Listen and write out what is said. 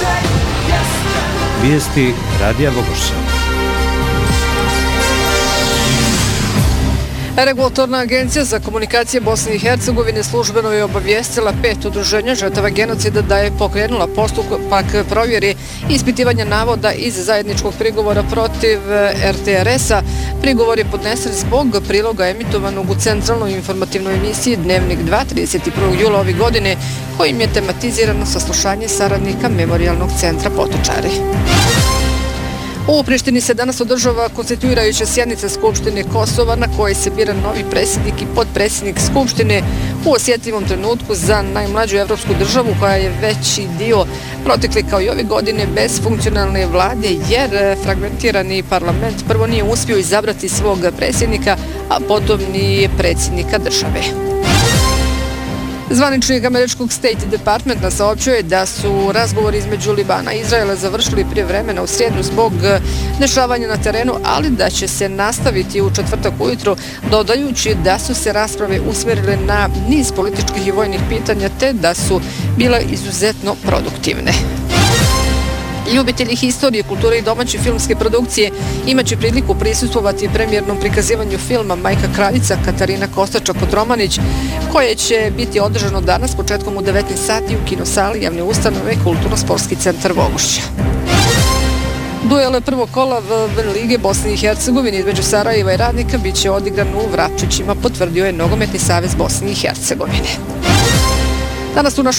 Vijesti Radija Vogošća. Regulatorna agencija za komunikacije Bosne i Hercegovine službeno je obavijestila 5 udruženja žrtava genocida da je pokrenula postupak provjeri ispitivanja navoda iz zajedničkog prigovora protiv RTRS-a. Prigovor je podnesen zbog priloga emitovanog u centralnoj informativnoj emisiji Dnevnik 2 31. jula ove godine, kojim je tematizirano saslušanje saradnika Memorijalnog centra Potočari. U Prištini se danas održava konstituirajuća sjednica Skupštine Kosova na kojoj se bira novi predsjednik i potpredsjednik Skupštine u osjetljivom trenutku za najmlađu evropsku državu koja je veći dio protekli kao i ove godine bez funkcionalne vlade jer fragmentirani parlament prvo nije uspio izabrati svog predsjednika, a potom ni predsjednika države. Zvaničnik američkog State Departmenta saopćio je da su razgovori između Libana i Izraela završili prije vremena u srijedu zbog dešavanja na terenu, ali da će se nastaviti u četvrtak ujutro, dodajući da su se rasprave usmjerile na niz političkih i vojnih pitanja te da su bile izuzetno produktivne. Ljubitelji historije, kulture i domaće filmske produkcije imaće priliku prisustvovati premijernom prikazivanju filma Majka kraljica Katarina Kostača-Kotromanić, koje će biti održano danas početkom u 19 sati u kinosali javne ustanove Kulturno-sportski centar Vogošća. Duel prvog kola VN lige Bosne i Hercegovine između Sarajeva i Radnika bit će odigran u Vrapčićima, potvrdio je Nogometni savez Bosne i Hercegovine. Danas u našoj